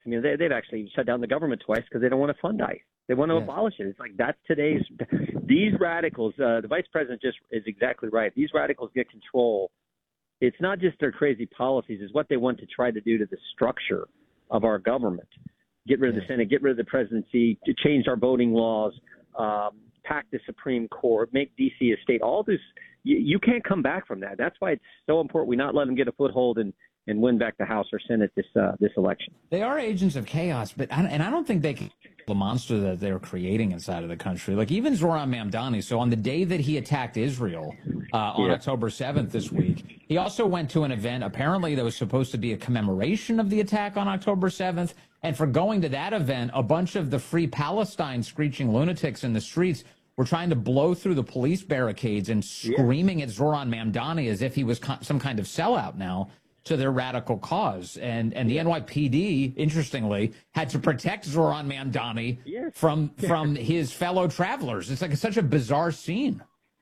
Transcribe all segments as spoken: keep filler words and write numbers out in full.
I mean, they, they've actually shut down the government twice because they don't want to fund ICE. They want to Yes. abolish it. It's like that's today's – these radicals, uh, the vice president just is exactly right. These radicals get control. It's not just their crazy policies. It's what they want to try to do to the structure of our government. Get rid of Yes. the Senate, get rid of the presidency, to change our voting laws, um, pack the Supreme Court, make D C a state. All this you, – you can't come back from that. That's why it's so important we not let them get a foothold and, and win back the House or Senate this uh, this election. They are agents of chaos, but I, and I don't think they can the monster that they're creating inside of the country. Like even Zoran Mamdani. So on the day that he attacked Israel uh, on Yeah. October seventh this week, he also went to an event apparently that was supposed to be a commemoration of the attack on October seventh. And for going to that event, a bunch of the Free Palestine screeching lunatics in the streets were trying to blow through the police barricades and screaming at Zoran Mamdani as if he was co- some kind of sellout now to their radical cause. And and the N Y P D, interestingly, had to protect Zoran Mamdani Yes. from from his fellow travelers. It's like such a bizarre scene.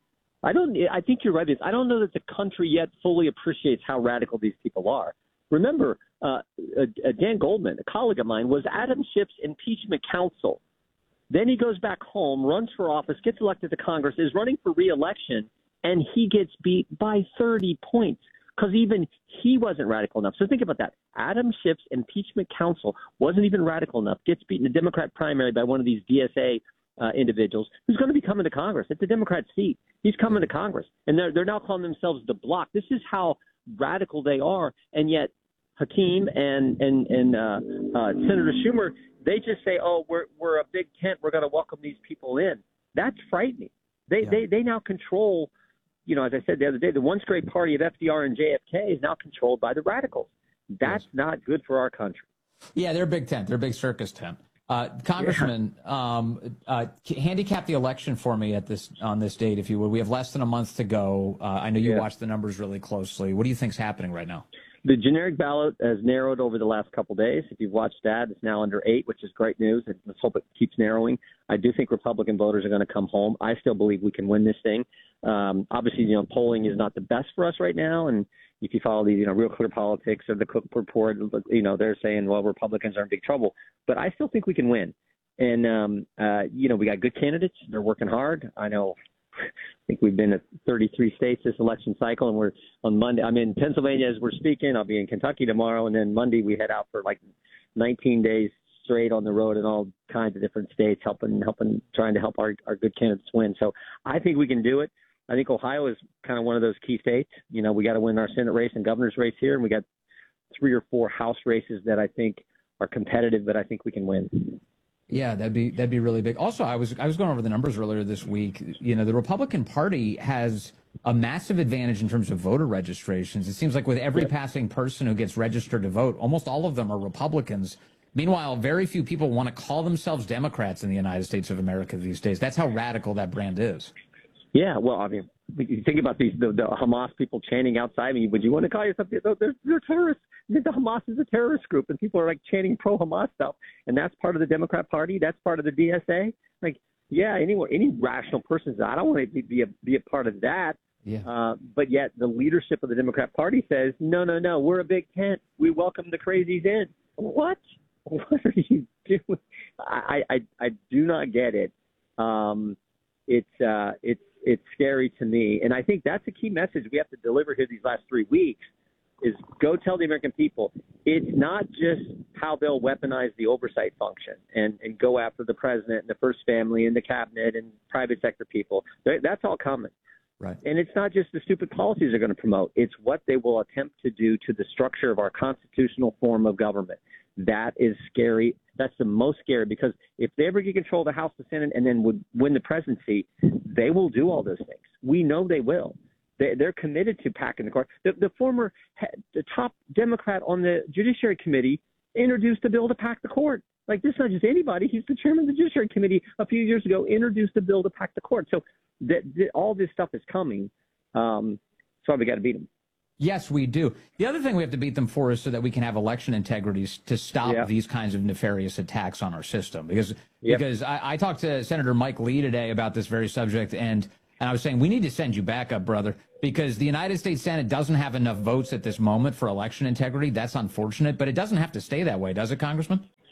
I don't. I think you're right. I don't know that the country yet fully appreciates how radical these people are. Remember, uh, uh, Dan Goldman, a colleague of mine, was Adam Schiff's impeachment counsel. Then he goes back home, runs for office, gets elected to Congress, is running for re-election, and he gets beat by thirty points. Because even he wasn't radical enough. So think about that. Adam Schiff's impeachment counsel wasn't even radical enough, gets beaten in the Democrat primary by one of these D S A uh, individuals who's going to be coming to Congress. It's a Democrat seat. He's coming to Congress. And they're, they're now calling themselves the Bloc. This is how radical they are. And yet Hakeem and, and, and uh, uh, Senator Schumer, they just say, oh, we're, we're a big tent. We're going to welcome these people in. That's frightening. They, Yeah. they, they now control – you know, as I said the other day, the once great party of F D R and J F K is now controlled by the radicals. That's Yes. not good for our country. Yeah, they're a big tent. They're a big circus tent. Uh, Congressman, yeah. um, uh, handicap the election for me at this on this date, if you would. We have less than a month to go. Uh, I know you Yeah. watch the numbers really closely. What do you think's happening right now? The generic ballot has narrowed over the last couple of days. If you've watched that, it's now under eight, which is great news. And let's hope it keeps narrowing. I do think Republican voters are going to come home. I still believe we can win this thing. Um, obviously, you know, polling is not the best for us right now. And if you follow the, you know, Real Clear Politics or the Cook Report, you know, they're saying, well, Republicans are in big trouble. But I still think we can win. And, um, uh, you know, we got good candidates. They're working hard. I know. I think we've been at thirty-three states this election cycle, and we're on Monday. I'm in Pennsylvania as we're speaking. I'll be in Kentucky tomorrow, and then Monday we head out for like nineteen days straight on the road in all kinds of different states, helping, helping, trying to help our, our good candidates win. So I think we can do it. I think Ohio is kind of one of those key states. You know, we got to win our Senate race and governor's race here, and we got three or four House races that I think are competitive, but I think we can win. Yeah, that'd be that'd be really big. Also, I was I was going over the numbers earlier this week. You know, the Republican Party has a massive advantage in terms of voter registrations. It seems like with every Yep. passing person who gets registered to vote, almost all of them are Republicans. Meanwhile, very few people want to call themselves Democrats in the United States of America these days. That's how radical that brand is. Yeah, well, I mean, you think about these the, the Hamas people chanting outside. I mean, would you want to call yourself? They're, they're terrorists. The Hamas is a terrorist group, and people are like chanting pro-Hamas stuff, and that's part of the Democrat Party. That's part of the D S A. Like, yeah, anyone, any rational person says, I don't want to be, be a be a part of that. Yeah. Uh, but yet the leadership of the Democrat Party says, no, no, no, we're a big tent. We welcome the crazies in. What? What are you doing? I I, I do not get it. Um, it's uh, it's it's scary to me, and I think that's a key message we have to deliver here these last three weeks. Is go tell the American people it's not just how they'll weaponize the oversight function and, and go after the president and the first family and the cabinet and private sector people. That's all coming. Right. And it's not just the stupid policies they're going to promote. It's what they will attempt to do to the structure of our constitutional form of government. That is scary. That's the most scary, because if they ever get control of the House, the Senate, and then would win the presidency, they will do all those things. We know they will. They, they're committed to packing the court. The, the former the top Democrat on the Judiciary Committee introduced a bill to pack the court. Like, this is not just anybody. He's the chairman of the Judiciary Committee a few years ago, introduced a bill to pack the court. So that, that all this stuff is coming. Um, so we got to beat them. Yes, we do. The other thing we have to beat them for is so that we can have election integrity to stop Yeah. these kinds of nefarious attacks on our system. Because Yep. because I, I talked to Senator Mike Lee today about this very subject, and and I was saying we need to send you back up, brother, because the United States Senate doesn't have enough votes at this moment for election integrity. That's unfortunate, but it doesn't have to stay that way, does it, Congressman?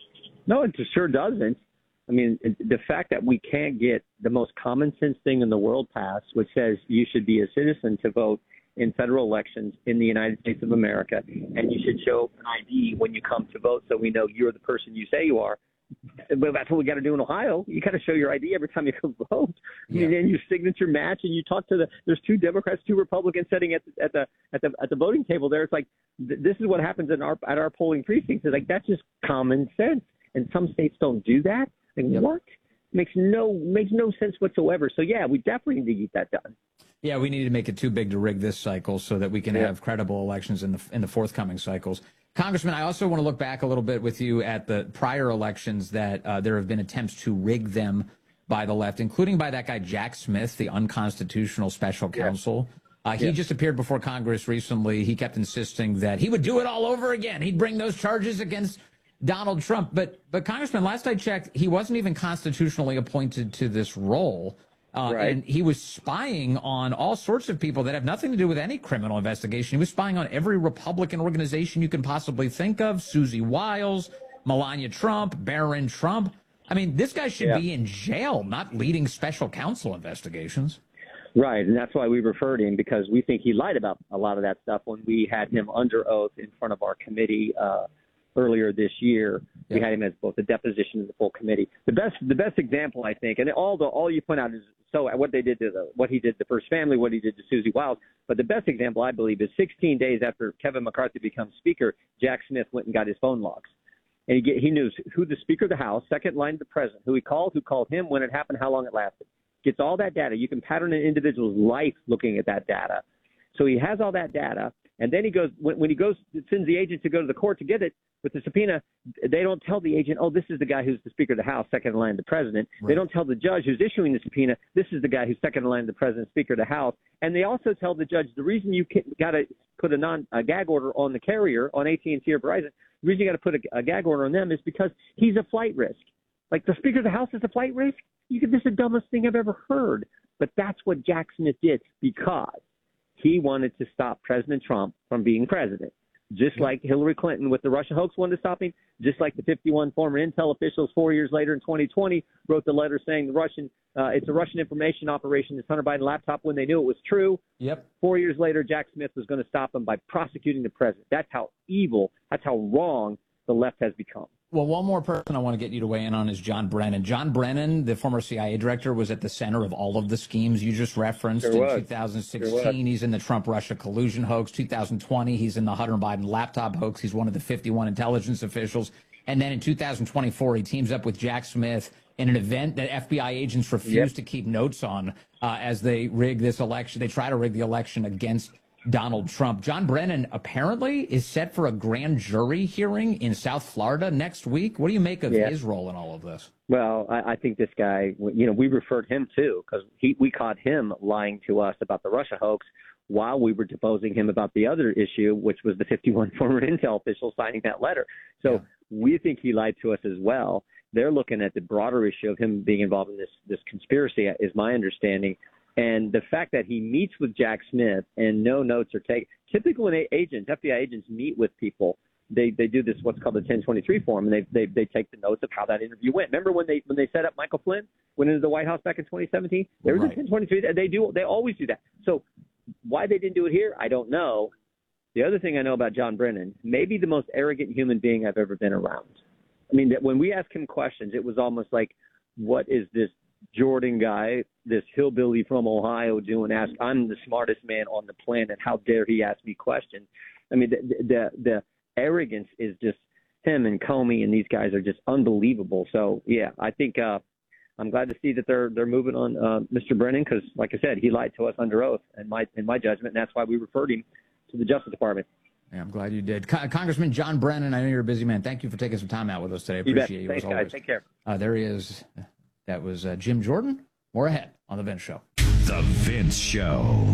No, it sure doesn't. I mean, the fact that we can't get the most common sense thing in the world passed, which says you should be a citizen to vote in federal elections in the United States of America, and you should show an I D when you come to vote so we know you're the person you say you are. But that's what we got to do in Ohio. You got to show your I D every time you go vote. Yeah. And your signature match, and you talk to the. There's two Democrats, two Republicans sitting at the at the at the at the voting table there. It's like th- this is what happens in our at our polling precincts. It's like that's just common sense, and some states don't do that. Like, yep. What? Makes no makes no sense whatsoever. So yeah, we definitely need to get that done. Yeah, we need to make it too big to rig this cycle so that we can yeah. have credible elections in the in the forthcoming cycles. Congressman, I also want to look back a little bit with you at the prior elections that uh, there have been attempts to rig them by the left, including by that guy Jack Smith, the unconstitutional special counsel. Yeah. Uh, he yeah. just appeared before Congress recently. He kept insisting that he would do it all over again. He'd bring those charges against Donald Trump. But, but Congressman, last I checked, he wasn't even constitutionally appointed to this role. Uh, right. And he was spying on all sorts of people that have nothing to do with any criminal investigation. He was spying on every Republican organization you can possibly think of, Susie Wiles, Melania Trump, Barron Trump. I mean, this guy should yeah. be in jail, not leading special counsel investigations. Right, and that's why we referred him, because we think he lied about a lot of that stuff when we had him under oath in front of our committee uh earlier this year. Yeah. We had him as both a deposition and the full committee. The best, the best example, I think, and all the all you point out is so what they did to the what he did to the First Family, what he did to Susie Wiles. But the best example, I believe, is sixteen days after Kevin McCarthy becomes Speaker, Jack Smith went and got his phone logs, and he get, he knew who the Speaker of the House, second line to the President, who he called, who called him, when it happened, how long it lasted. Gets all that data. You can pattern an individual's life looking at that data. So he has all that data. And then he goes, when, when he goes, sends the agent to go to the court to get it with the subpoena, they don't tell the agent, oh, this is the guy who's the Speaker of the House, second in line to the President. Right. They don't tell the judge who's issuing the subpoena, this is the guy who's second in line to the President, Speaker of the House. And they also tell the judge the reason you got to put a non a gag order on the carrier, on A T and T or Verizon, the reason you got to put a, a gag order on them is because he's a flight risk. Like, the Speaker of the House is a flight risk? You could, this is the dumbest thing I've ever heard. But that's what Jack Smith did, because he wanted to stop President Trump from being president, just like Hillary Clinton with the Russia hoax wanted to stop him, just like the fifty-one former intel officials four years later in twenty twenty wrote the letter saying the Russian uh, it's a Russian information operation, this Hunter Biden laptop, when they knew it was true. Yep. Four years later, Jack Smith was going to stop him by prosecuting the president. That's how evil, that's how wrong the left has become. Well, one more person I want to get you to weigh in on is John Brennan. John Brennan, the former C I A director, was at the center of all of the schemes you just referenced. Sure in two thousand sixteen, sure he's in the Trump-Russia collusion hoax. two thousand twenty, he's in the Hunter Biden laptop hoax. He's one of the fifty-one intelligence officials. And then in two thousand twenty-four, he teams up with Jack Smith in an event that F B I agents refuse yep. to keep notes on uh, as they rig this election. They try to rig the election against Donald Trump. John Brennan apparently is set for a grand jury hearing in South Florida next week. What do you make of yeah. his role in all of this? Well, I, I think this guy, you know, we referred him too, because he we caught him lying to us about the Russia hoax while we were deposing him about the other issue, which was the fifty-one former intel officials signing that letter. So yeah. we think he lied to us as well. They're looking at the broader issue of him being involved in this this conspiracy, is my understanding. And the fact that he meets with Jack Smith and no notes are taken. Typically when agents, F B I agents meet with people, they, they do this what's called the ten twenty-three form, and they, they they take the notes of how that interview went. Remember when they when they set up Michael Flynn, went into the White House back in twenty seventeen? There was right. a ten twenty-three. They do they always do that. So why they didn't do it here, I don't know. The other thing I know about John Brennan, maybe the most arrogant human being I've ever been around. I mean, that when we asked him questions, it was almost like, what is this Jordan guy, this hillbilly from Ohio, doing? Ask, I'm the smartest man on the planet. How dare he ask me questions? I mean, the the, the arrogance is just him and Comey, and these guys are just unbelievable. So yeah, I think uh, I'm glad to see that they're they're moving on uh, Mister Brennan, because, like I said, he lied to us under oath in my in my judgment, and that's why we referred him to the Justice Department. Yeah, I'm glad you did. Co- Congressman John Brennan, I know you're a busy man. Thank you for taking some time out with us today. I appreciate you. Thanks, as guys. always. Take care. Uh, there he is. That was uh, Jim Jordan. More ahead on The Vince Show. The Vince Show.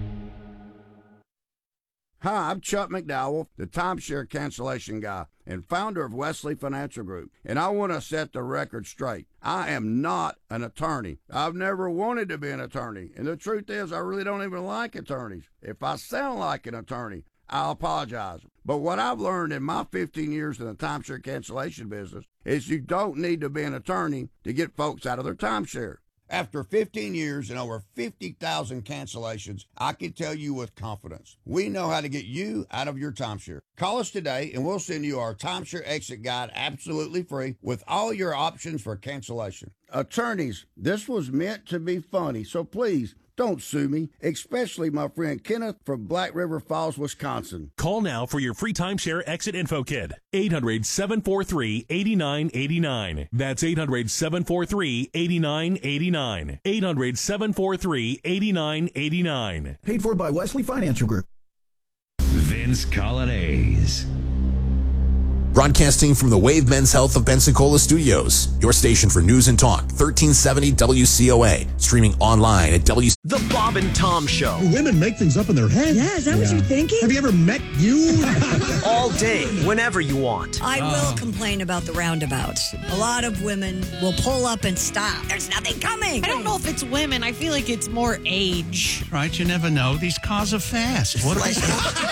Hi, I'm Chuck McDowell, the timeshare cancellation guy and founder of Wesley Financial Group, and I want to set the record straight. I am not an attorney. I've never wanted to be an attorney, and the truth is I really don't even like attorneys. If I sound like an attorney, I'll apologize. But what I've learned in my fifteen years in the timeshare cancellation business is you don't need to be an attorney to get folks out of their timeshare. After fifteen years and over fifty thousand cancellations, I can tell you with confidence, we know how to get you out of your timeshare. Call us today and we'll send you our timeshare exit guide absolutely free with all your options for cancellation. Attorneys, this was meant to be funny, so please don't sue me, especially my friend Kenneth from Black River Falls, Wisconsin. Call now for your free timeshare exit info kit. eight hundred, seven four three, eight nine eight nine. That's eight hundred, seven four three, eight nine eight nine. eight hundred, seven four three, eight nine eight nine. Paid for by Wesley Financial Group. Vince Coglianese. Broadcasting from the Wave Men's Health of Pensacola Studios, your station for news and talk, thirteen seventy W C O A, streaming online at W. The Bob and Tom Show. Women make things up in their head. Yeah, is that yeah. what you're thinking? Have you ever met you? All day, whenever you want. I will complain about the roundabouts. A lot of women will pull up and stop. There's nothing coming. I don't know if it's women. I feel like it's more age. Right, you never know. These cars are fast. What They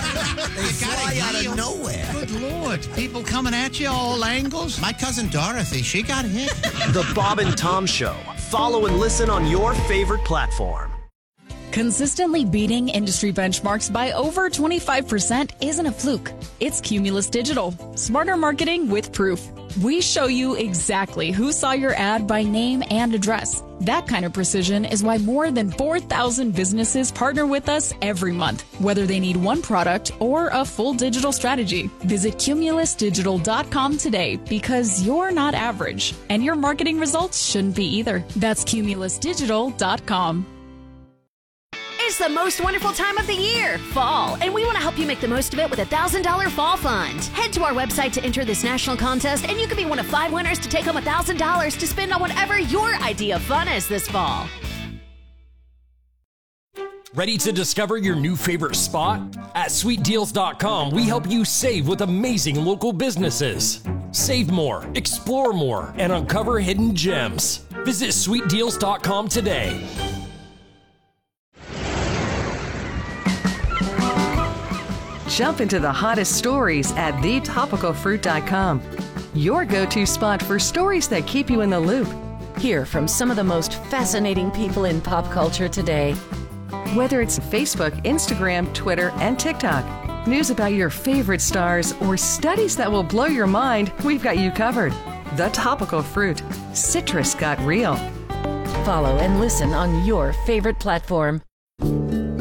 fly out of nowhere. Good Lord. People coming at you all angles. My cousin Dorothy, she got hit. The Bob and Tom Show. Follow and listen on your favorite platform. Consistently beating industry benchmarks by over twenty-five percent isn't a fluke. It's Cumulus Digital. Smarter marketing with proof. We show you exactly who saw your ad by name and address. That kind of precision is why more than four thousand businesses partner with us every month, whether they need one product or a full digital strategy. Visit cumulus digital dot com today because you're not average, and your marketing results shouldn't be either. That's cumulus digital dot com. It's the most wonderful time of the year, fall, and we want to help you make the most of it with a one thousand dollars Fall Fund. Head to our website to enter this national contest, and you could be one of five winners to take home one thousand dollars to spend on whatever your idea of fun is this fall. Ready to discover your new favorite spot? At sweet deals dot com, we help you save with amazing local businesses. Save more, explore more, and uncover hidden gems. Visit sweet deals dot com today. Jump into the hottest stories at the topical fruit dot com. Your go-to spot for stories that keep you in the loop. Hear from some of the most fascinating people in pop culture today. Whether it's Facebook, Instagram, Twitter, and TikTok, news about your favorite stars, or studies that will blow your mind, we've got you covered. The Topical Fruit. Citrus got real. Follow and listen on your favorite platform.